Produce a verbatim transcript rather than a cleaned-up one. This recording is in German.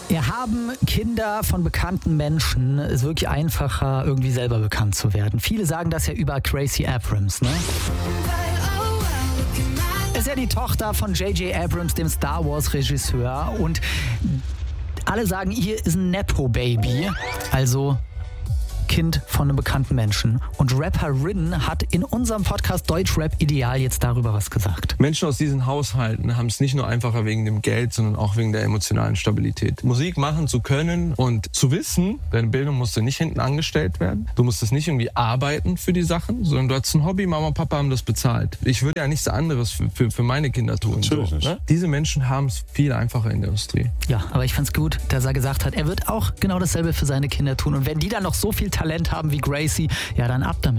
Ja, haben Kinder von bekannten Menschen es wirklich einfacher, irgendwie selber bekannt zu werden? Viele sagen das ja über Gracie Abrams, ne? Ist ja die Tochter von J J Abrams, dem Star Wars Regisseur, und alle sagen, ihr ist ein Nepo-Baby, also Kind von einem bekannten Menschen. Und Rapper Ridden hat in unserem Podcast Deutschrap Ideal jetzt darüber was gesagt. Menschen aus diesen Haushalten haben es nicht nur einfacher wegen dem Geld, sondern auch wegen der emotionalen Stabilität. Musik machen zu können und zu wissen, deine Bildung musste nicht hinten angestellt werden. Du musstest nicht irgendwie arbeiten für die Sachen, sondern du hattest ein Hobby, Mama und Papa haben das bezahlt. Ich würde ja nichts anderes für, für, für meine Kinder tun. Natürlich so, nicht. Ne? Diese Menschen haben es viel einfacher in der Industrie. Ja, aber ich fand's gut, dass er gesagt hat, er wird auch genau dasselbe für seine Kinder tun. Und wenn die dann noch so viel Talent haben wie Gracie, ja, dann ab damit.